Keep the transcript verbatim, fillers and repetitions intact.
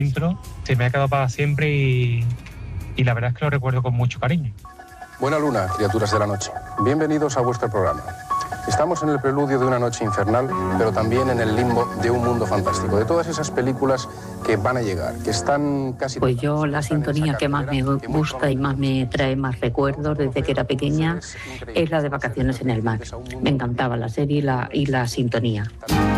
intro se me ha quedado para siempre y, y la verdad es que lo recuerdo con mucho cariño. Buena luna, criaturas de la noche. Bienvenidos a vuestro programa. Estamos en el preludio de una noche infernal, pero también en el limbo de un mundo fantástico, de todas esas películas que van a llegar, que están casi... Pues yo la sintonía que más me gusta y más me trae más recuerdos desde que era pequeña es la de Vacaciones en el Mar. Me encantaba la serie y la, y la sintonía.